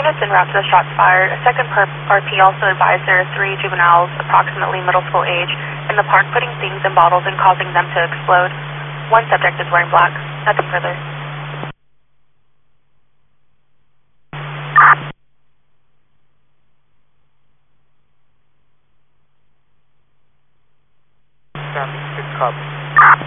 units en route to the shots fired. A second RP also advised there are 3 juveniles, approximately middle school age, in the park putting things in bottles and causing them to explode. One subject is wearing black. Nothing further. Good copy.